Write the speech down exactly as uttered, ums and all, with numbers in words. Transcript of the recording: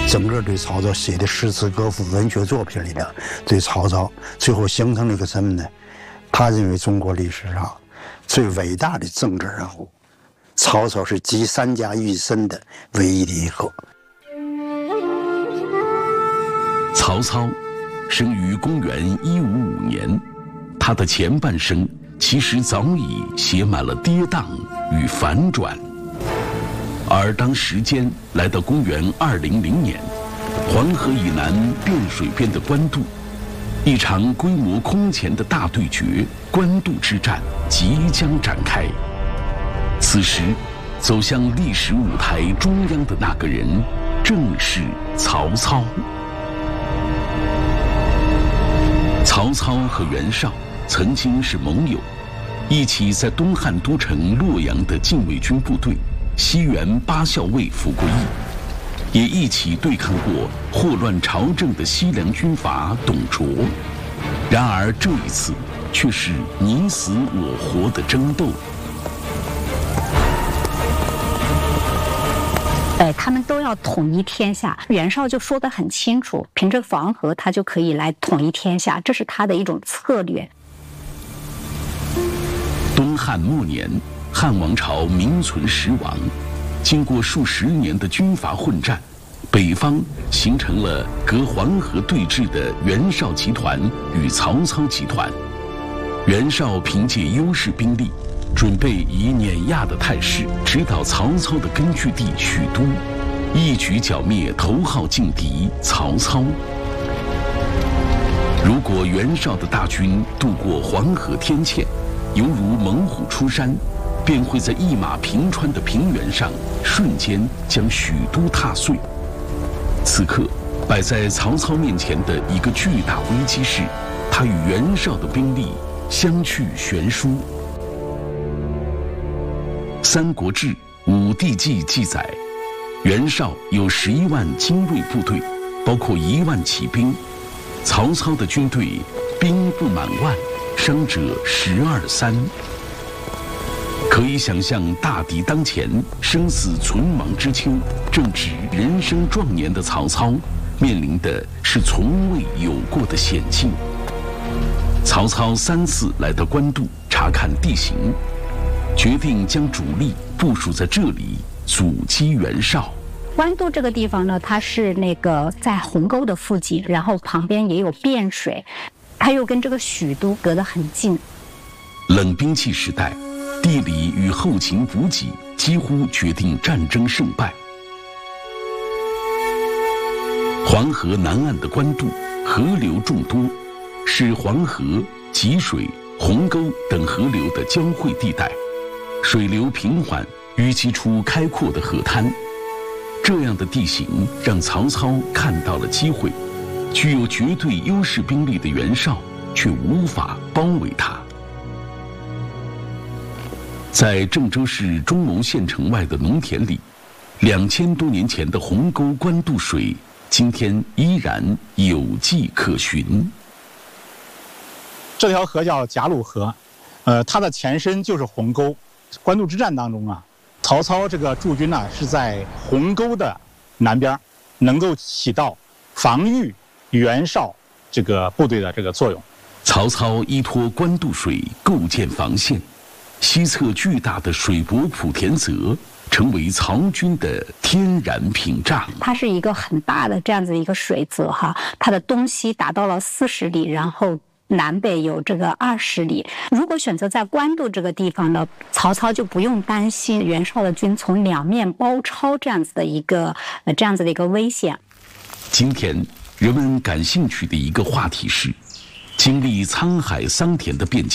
整个对曹操写的诗词歌赋文学作品里边，对曹操最后形成了一个什么呢？他认为中国历史上最伟大的政治人物，曹操是集三家于一身的唯一的一个。 曹操生于公元一五五年，他的前半生其实早已写满了跌宕与反转。而当时间来到公元二零零年，黄河以南汴水边的官渡，一场规模空前的大对决——官渡之战即将展开。此时，走向历史舞台中央的那个人，正是曹操。曹操和袁绍曾经是盟友，一起在东汉都城洛阳的禁卫军部队西园八校尉服过役，也一起对抗过祸乱朝政的西凉军阀董卓。然而这一次却是你死我活的争斗。 哎，他们都要统一天下。袁绍就说得很清楚，凭着黄河他就可以来统一天下，这是他的一种策略。 东汉末年，汉王朝名存实亡，经过数十年的军阀混战，北方形成了隔黄河对峙的袁绍集团与曹操集团。袁绍凭借优势兵力，准备以碾压的态势直捣曹操的根据地许都，一举剿灭头号劲敌曹操。如果袁绍的大军渡过黄河天堑，犹如猛虎出山，便会在一马平川的平原上瞬间将许都踏碎。此刻摆在曹操面前的一个巨大危机是，他与袁绍的兵力相去悬殊。《三国志·武帝纪》记载，袁绍有十一万精锐部队，包括一万骑兵；曹操的军队兵不满万，伤者十二三。可以想象，大敌当前，生死存亡之秋，正值人生壮年的曹操，面临的是从未有过的险境。曹操三次来到官渡查看地形，决定将主力部署在这里，阻击袁绍。 官渡这个地方呢，它是那个在鸿沟的附近，然后旁边也有汴水，它又跟这个许都隔得很近。 冷兵器时代，地理与后勤补给几乎决定战争胜败。黄河南岸的官渡，河流众多，是黄河、济水、鸿沟等河流的交汇地带，水流平缓，淤积出开阔的河滩。这样的地形让曹操看到了机会，具有绝对优势兵力的袁绍却无法包围他。在郑州市中牟县城外的农田里，两千多年前的鸿沟官渡水，今天依然有迹可循。 这条河叫贾鲁河，呃，它的前身就是鸿沟。官渡之战当中啊，曹操这个驻军呢、啊、是在鸿沟的南边，能够起到防御袁绍这个部队的这个作用。 曹操依托官渡水构建防线，西侧巨大的水泊莆田泽成为曹军的天然屏障。 它是一个很大的这样子一个水泽哈，它的东西达到了四十里，然后南北有这个二十里。如果选择在官渡这个地方呢，曹操就不用担心袁绍的军从两面包抄这样子的一个呃这样子的一个危险。 今天人们感兴趣的一个话题是，经历沧海桑田的变迁。